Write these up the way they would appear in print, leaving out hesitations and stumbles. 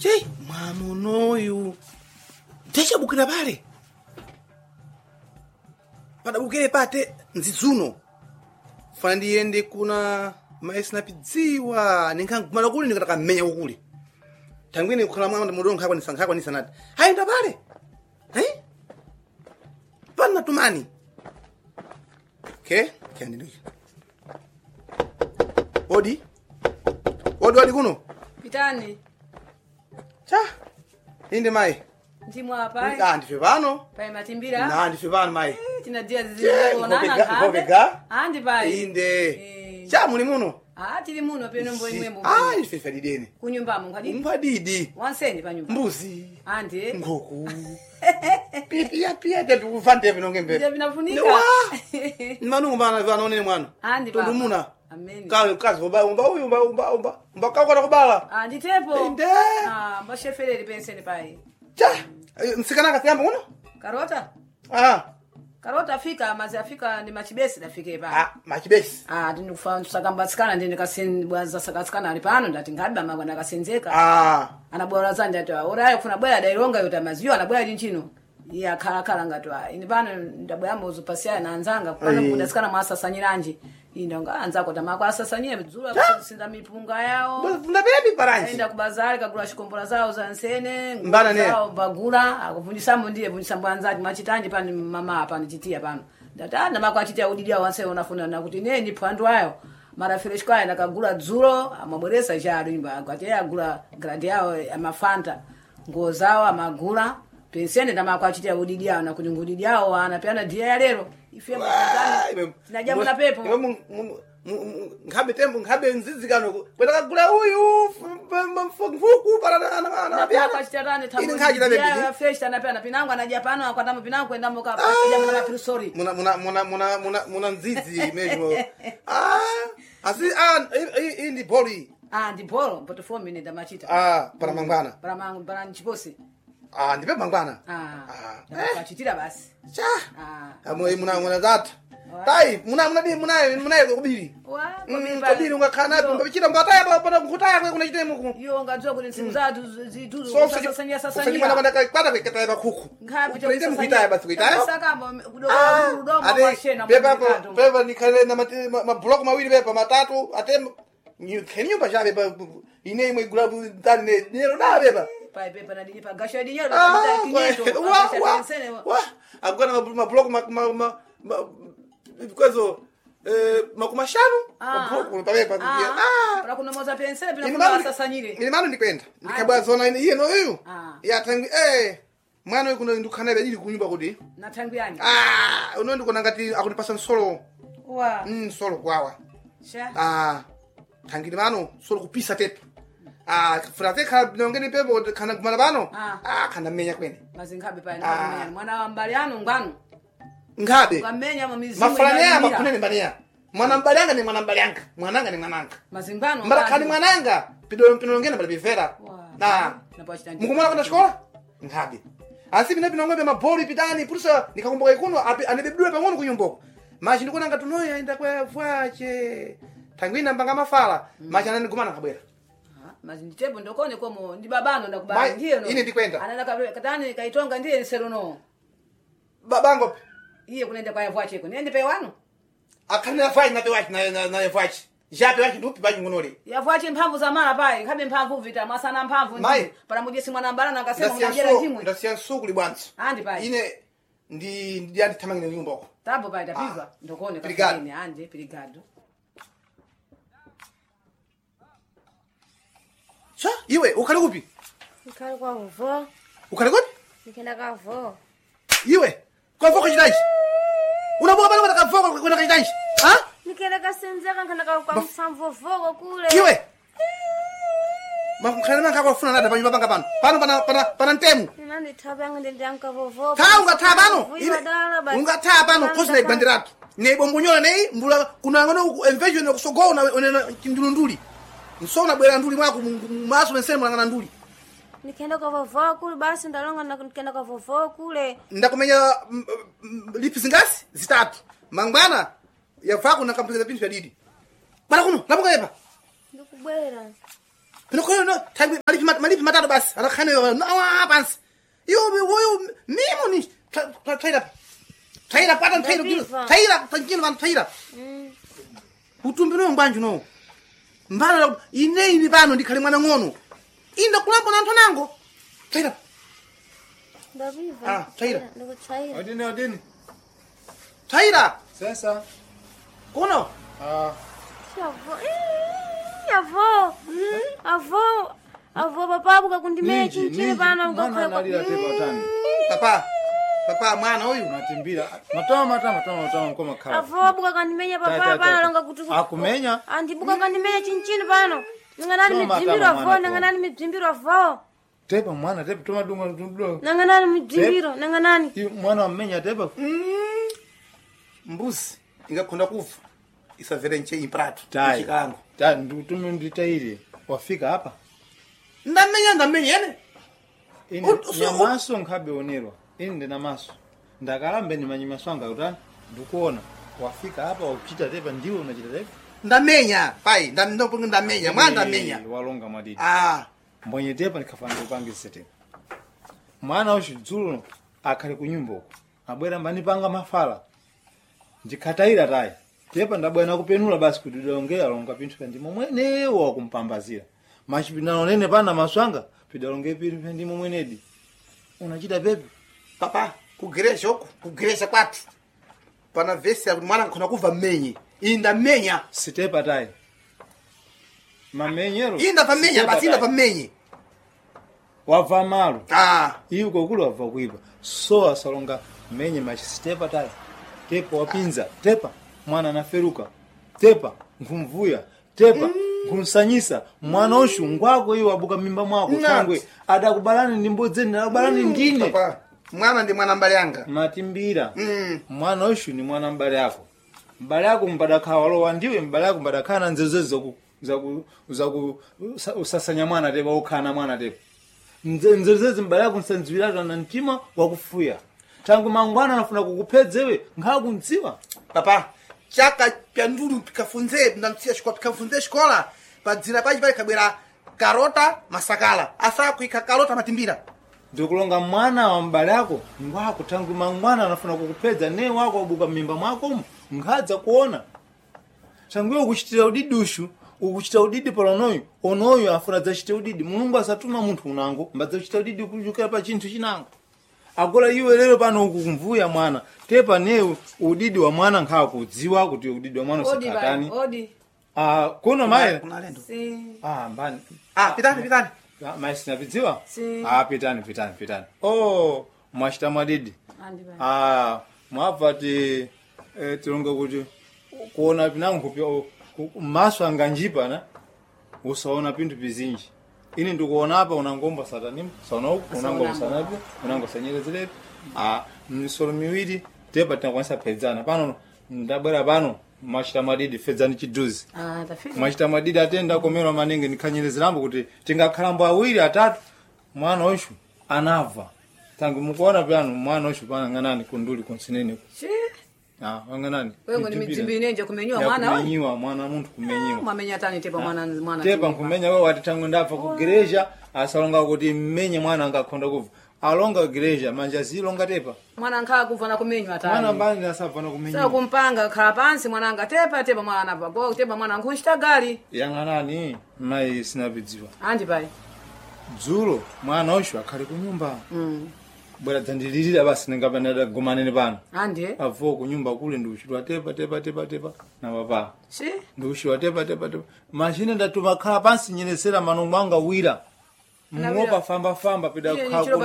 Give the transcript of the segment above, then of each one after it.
Che, mwamunoyu. Techa bukira pale. Pada bukire pate nzidzuno. Fana ndiyende kuna maesina pidziwa. Ninkankumala kuli ndikataka mmenya kukuli. Tangwini kukhala mwana mudongo khakwa nisanati. Haenda pale. Pana tumani. Okay, kyani nduki. Odi kuno. Pitani. Cha. Inde mai. Ndimwa pai. Ndife pano. Pai matimbira. Ndife pano mai. Tinadia zizionana ngombe. Andi pai. Inde. Cha muli muno. Tili muno peno mbo imwembo. Ife fadideni. Kunyumbamo ngadi. Ngwadidi. Wanseni pa nyumba. Mbuzi. Andi. Ngoku. Pia tukufante pino ngembe. Ndio vinafunika. Manu mbana vanone mwana. Andi pa. Tundumuna. Amen. Kazi umba kakwa kubala. Nditepo. Inde. Mba shefereri penseni pai. Cha. Msikana katiyamba uno? Karota? Karota afika mazi afika ni machibesi dafike pa. Machibesi. Ndinikufa sakambatsikana ndinikasinbwaza sakatsikana ali pano ndati ngadiba magwana akasenzeka. Anabwera zanja ati urayo kufuna bwera daironga yota maziyo anabwera chinchino. Iye akhala ngatwa. Ini pano ndabwera uzupasiya na anzanga pano kundasikana mwasasanyiranje. Indonga anzako tamako asasanyire bdzula kusinda mipunga yao. Bunda bebi paranje. Aenda kubazari kagula shikombola zao za nsene, mbana ne. Zao bagula, akuvunjisambo ndiye vunjisambo anzati machitanje pani mama hapa nichitia pano. Ndatana mako achitia udidia wanse unafuna na kuti neni phandu ayo. Mara fresh kwa enda kagula dzulo amabweresa jaro imba akati agula grandi yao amafanta. Nguo zao amagula. Pensene ndamako achitia udidia na kuti ngudidi yao anapeana dia ya lero. Ife mtandani. Sinajamu na pepo. Ngabe nzizikano kwenda kagula huyu mfuku para na pia kwa chitarani tabu ya fresh anapea na pinangu anajapano akwatama pinangu kwenda moka pamoja na sorry muna nzizi mejo asi ndi boli ndi bolo but for me nda machita para mangwana para nchiposi ndipe mangwana kwa chitira basi cha muna zatu Tai, muna kubiri. Kubiri ungakana ngabikira mbataya bapana kutaya kwe kuna chitemo ku. Yo ngadzwa kuti ntsimu zatu zituzo sasanya. Sasa mwana kwata kweketa ba kuku. Ngapi cho mkuitaya basi kuitaya. Saka kudogo mashena. Beba nikale na ma block mawili beba matatu ate nyumba jabe ba ine imwe gulabu dane nero da beba. Pai beba na dinipa gasha dinyo da kinyeto. Wa agora ma block Because makumashanu kunapapepa para kunomoza pensele pina kuna sasanyire milimano ndikwenda ndikabwa zona iye no uyu ya tangi mwana uyu kuno ndukana beli kunyumba kudi na tangi yani uno ndikona ngati akunipasa solo solo kwawa sha tangi mano solo kupisa tetu frate kha nongeni pepo kana kumala bano kana menya kwene mazingabe pa mwana wa mbali anu ngano ngabe ngamenya mamizimu mafanya makunene mbania mwana mbalianga ni mwana mbalianga mwananga ni mwananga mazimbano mbara kali mwananga pido ngene mbali bivera na mukumwana kwenda shikola ngabe asi bina ngombe maboli pitani purusa nikakumbuka ikuno anebebdwe pang'ono kunyumboko machi ndikona ngatunoya aenda kwa fwache tangwina mbanga mafala machi anani kumana kabwera mazi nditebo ndokone komo ndi babano ndakubali ndiye no ine ndikwenda anana katani kaitonga ndiye nserono babango iye kunenda kwa yavwache ko nende pe wano akana fai na pe wachi na yavwache jape wachi ndupi bachi ngonole yavwache mphamvu za mara pai ngabe mphamvu vita masana mphamvu ndi para mujesi mwana mbala na ngasema mnajera chimwe ndasiya nsukuli bwanzi andi pai ine ndi andi tamangine nyumba ko tabo pai tapiva ndokone kafini andi brigado cha iwe ukali kupi ukali kwa vo ukali kupi nikenda kwa vo iwe kwa voko chidachi unaboa bana kwa voko kwenda chidachi nikenda kasenzeka nkana kwa msamvo voko kule iwe makukhana manga kwafuna nada panyumba panga pana ntemu nani thabanga ndanka vovo ungatha pano kosi na bandiratu ne bombonyola nei mbula kuna ngono invasion kusogona kindulunduli nsona bwera nduli mwako maso mensemo ngana nduli nikenda kwa vovo kule basi ndalonga nikenda kwa vovo kule ndakumenya lipi zingasi zitatu mangwana yafako na kampeza pintu ya didi para kuno labuka yepa ndikubwera Pinokoyo no tangu malipi matatu basi. Anakhana yo na pansi. Yo mimo ni thaira pata thaira tangilo van thaira. Utumbino ngbanju no. Mbana ine bano ndikhale mwana ngono. Inda kulapa na ntonango. Thaira. Ndaviva. Thaira. Ndikutsvaira. Odini. Thaira. Sasa. Kono. Avo papa abuka kundimenya chinchini pano ukakhoya kwa Papa mwana huyu Matimbira. Matama koma khala. avo abuka kandimenya papa pano longa kuti Akumenya? andibuka kandimenya chinchini pano nanganani midzimbiro avo nanganani midzimbiro avo Tepa mwana tepa toma dunga. nanganani midzimbiro nanganani Mwana wamenya tepa. mbuzi ingakhonda kufa isavele nje imprato Chikango. Tai nditaire. Wafika hapa. ndamenya ene Nyamaso nkhabe onerwa. Inde namaso. Ndakalambe ni manyimaso anga utani. Ndikuona. Wafika hapa wachita tepa ndiwe unachita tepa. ndamenya pai ndamenya mwana ndamenya Walonga madidi. Mwenye tepa nikafanya upangise tepa. Mwana ushi dzulo akhali kunyumba uko. Abwera mbani panga mafala. Ndikataira tai. Tepa ndabwera kupenula basi kuti ndongea longa pinthu pendimo mwene wa kumpambazira. Machipinano nene pana maswanga pidalonge pinthu pendimo mwenedi. Unachita pepe. papa kugeresha kwatu pana vesi ya mwana nkhona kuva mmenyi indamenya Sitepa tai. Mamenyero. indapamenya basi indapamenyi Wava malu. Iyo kokulu wava kuipa. So asalonga menye machi sitepa tai. Tepa wapinza. Tepa mwana naferuka. Tepa nkumvuya. Tepa nkumsanyisa. Mwana oshu ngwako iyo wabuka mimba mwako changwe. Adakubalani ndi mbodzeni adakubalani ndine. Papa mwana ndi mwana mbali yanga. Matimbira. Mwana oshu ni mwana mbali yako. Mbali yako mbadakha walowa ndiwe mbali yako mbadakha na nzezo usasanya mwana tepa ukhana mwana tepa. Nzezezi mbali yako nsanziwirata na mtima wakufuya. Tangu mangwana nafuna kukupedzewe ngakunziwa. Papa chaka pyandulu pikafunze ndamtsiya shikola pikafunze shikola padzira pachi pali kabwera karota masakala asa kuika karota matimbira. Ndikulonga mwana wa mbali yako ngwako tangu mangwana nafuna kukupedza ne wako wabuka mimba mwako ngadza kuona. Tangu yo kuchitira udidushu ukuchita udidi polonoyo onoyo afuna dzachita udidi Mulungu asatuma munthu unango mbadza kuchita udidi kuchukira pa chinthu chinango. Agola iwe lero pano ukukumvuya mwana tepa ne udidi wa mwana nkha kudziwa kuti udidi wa mwana usikatani. Kuno maye kuna lendo. Mbani. Pitani. Maye sinapidziwa? Si. Pitani. Mwachita madidi. Mwabva tilonga kuti kuona pinango maso anganjipa na usaona pintu pizinji. Ini ndikuona hapa unangomba satani saona huko unangomba sanapi unangosanyelezele misolo miwiri tepa tinakwanisa pedzana pano ndabwera pano machita madidi fedzani chiduzi machita madidi atenda komera manenge nikanyerezerambo kuti tingakhalambo awiri atatu mwana oshu anava tangu mukuona pano mwana oshu pana nganani kunduli konsinene wanganani wewe ni midzimbi nje kumenywa mwana wewe kumenywa mwana muntu kumenywa mamenya tani tepa mwana tepa kumenya wewe wati tangu ndafa ku gereja asalonga kuti mmenye mwana angakhonda kuva alonga gereja manja zilonga tepa mwana nkha kuvana kumenywa tani mwana mbani asavana kumenywa sasa kumpanga khala pansi mwana anga tepa mwana babo tepa mwana nkunchita gali yanganani mai sinabidziwa andi pai dzulo mwana oshu akhali kunyumba bwera dzandilirira basi ningapanda gomanene pano andi avo kunyumba kule ndiuchitwa tepa na papa ndiuchitwa tepa machine ndatuma khala pansi nyenesera mano mwanga wira mwopa famba pida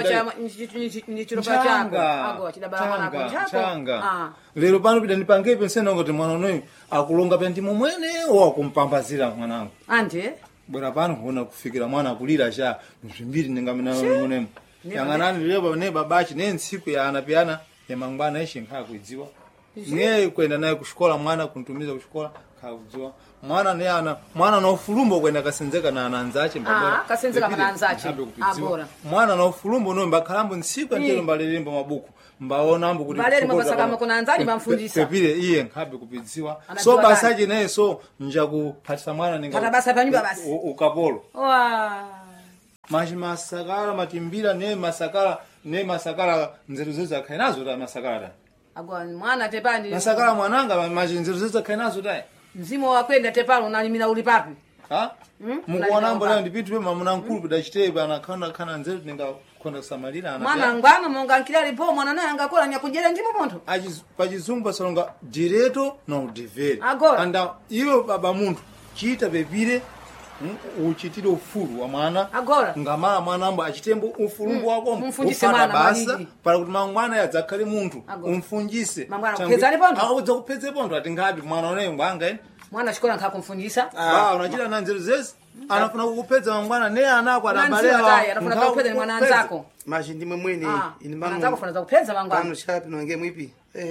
changa lero pano pida nipange pensena ngoti mwana unoyu akulonga pya ndimo mwene wakumpambazira mwanangu andi bwera pano kuona kufikira mwana akulira cha mzimbiri ningamena munemo yanganani leo ne babachi ne ntsiku ya anapiana ya mangwana ishi nkha kudziwa ne kwenda naye kushikola mwana kuntumiza kushikola kha kudziwa mwana na ufulumbo kwenda kasenzeka na ananzache mbabora kasenzeka na ananzache mwana na ufulumbo no mbakhalambo ntsiku ndelo mbalelembo mabuku mbaona ambu kuti Valeri mabasaka makona anzani bamfundisa. pepile iye nkhabe kupidziwa Anajua so kani. basaje naye so njakuphatisa mwana ninga Pata basa panyumba basi. ukapolo Wa. masakala matimbira ne masakala nzeru zoza khainazo ta masakala Agwa mwana tepani. masakala mwananga nzeru zoza khainazo ta Mzimo wa kwenda tepalo unalimina uli papi. ha mukuona mbona ndipitu pe mamuna nkulu pidachitebe anakhana nzeru ninga khona kusamalira Mwana ngwana monga nkilali po mwana naye angakola nyakunjere ndimo montho. pachizungu pasalonga direto na udivere Agora. anda iwe baba munthu chita pepire uchitire ufulu wa mwana Agora. ngamala mwanambo achitembo ufulumbu wako Mumfundise ufata mwana basa malidi. para kuti mwana yadzakhale munthu Agora. umfunjise Mangwana kuphedzani pontho? akudza kuphedze pontho ati ngapi mwana uneyo ngwanga ine Mwana chikola nkhakumfundisa. unachita na nzeru zezi anafuna kukuphedza mangwana ne anako Nanziwa adabalewa tayi anafuna kuphedza ni mwana anzako. maji ndimwe mwene ini Mwana anzako funa kupedza mangwana. pano chapi nonge mwipi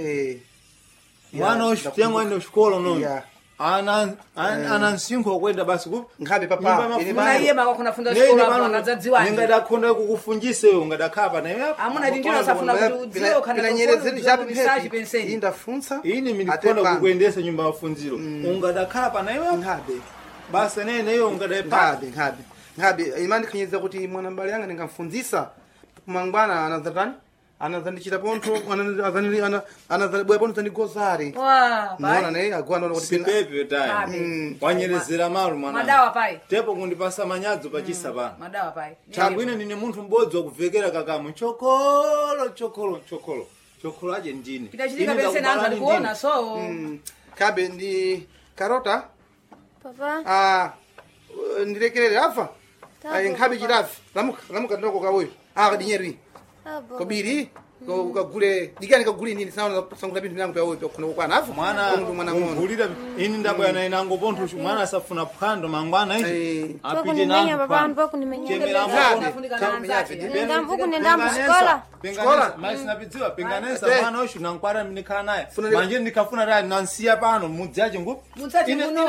mwana ushitengo ende ushikolo nono Yeah. ana nsinkho okwenda basi ku nkhabe papa ini Mwana iye mako kunafunda shikola kwa ngazadziwani. ningadakhonda kukufunjise wewe ungadakhala naye Amuna ndinjira safuna kuti udziwe kana pila nyerezeni chapi message penseni. indafunsa ini milikhonda kukuendesa nyumba ya mafunziro ungadakhala pa naye nkhabe basi neneyo ungadaipa nkhabe imani khanyeza kuti mwana mbali yanga ningamfunzisa kumangwana anazandichita pontho anazanibwera pontho zandigozari Wa. mwana naye agwana kuti sipepe tayi wanyerezera malu mwana Madawa pai. tepo kundipasa manyadzo pachisa pano Madawa pai. chabwino ndine munthu mbodzi wakuvekera kakamu chokolo aje ndine Kidachitika penseni anza ndikuona so. kabe ndi karota Papa. ndilekerere afa nkhabe chirafi lamuka ndoko kawoyo akadinyeri Abo. kobiri kagule dikani kagule nini sauna sangula bintu yangu yawo kuna kukwana afa mwana kumvulira ini ndabwera naye nango pontho mwana asafuna phwando mangwana ichi apite Kunimenya papa nangu ndo kunimenya. chemera Unafunika na anzake. Nenda mvuku nenda mskola. penganesa mai sinapidziwa penganesa mwana oshu nankwara minikhala naye manje ndikafuna tali nansiya pano mudzi yache ngupi Mudzache ngono.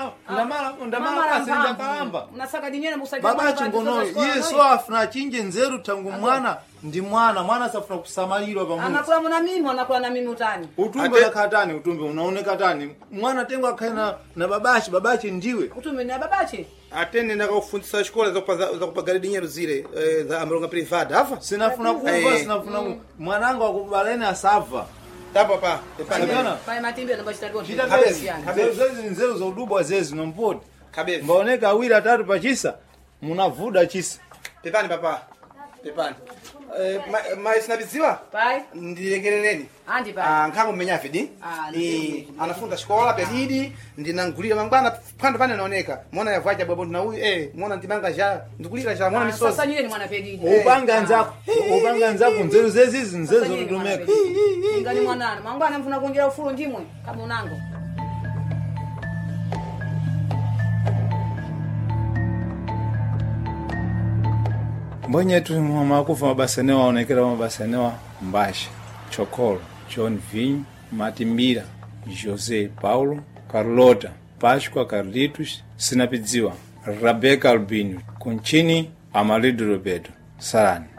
ndamala pasi ndakalamba Unasaka dinyene musaje. babachi ngono iye so afuna achinje nzeru tangu mwana ndi mwana asafuna kusamalirwa pamuzi Anakula muna mimi anakula na mimi utani. utumbe lakhatani utumbe unaoneka tani mwana tengo akhale na babachi ndiwe Utume na babache. atende ndakufundisa xikola zakupagala dinheiro zile za amalonga privada afa sinafuna kumva sinafuna mwananga wakubaleni asava tá papa Sabana? Pai matimbe namba chitaliwa. chita Kabezi, pezi kabezi. zezi nzeru za udubwa zezi nompoti cabeça mbaoneka awiri atatu pachisa munavuda chisa pepani papa pepani mas nabiziwa Pai. ndilengerereni Andi pai. nkhango mmenya fidi Ndi- anafunda xikola pedidi ndinangulira mangwana phwando pane naoneka mwana yavaja bwabo na uyu mwana ndimanga ja ndikulira ja mwana misozi Sasa nyine ni mwana pedidi. upanga nzako nzeru zezizi nzeru zotutumeka Ngani mwanana. Mangwana mfuna kunjira ufulu ndimwe kama unango. mbonyetu makufa mabasenewa aonekera mabasenewa mbasha chokolo John Vinho Matimbira José Paulo Carlota Páscoa Carlitos sinapidziwa Rebecca Albino Conchini Amarido Roberto Sarani